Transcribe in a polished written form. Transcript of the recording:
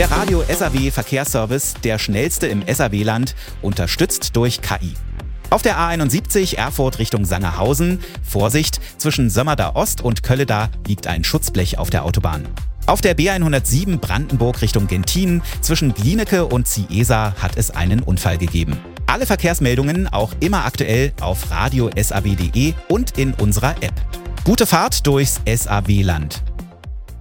Der Radio SAW Verkehrsservice, der schnellste im SAW-Land, unterstützt durch KI. Auf der A71 Erfurt Richtung Sangerhausen, Vorsicht, zwischen Sömmerda Ost und Kölleda liegt ein Schutzblech auf der Autobahn. Auf der B107 Brandenburg Richtung Genthin, zwischen Glienicke und Ciesa hat es einen Unfall gegeben. Alle Verkehrsmeldungen auch immer aktuell auf radio-sab.de und in unserer App. Gute Fahrt durchs SAW-Land.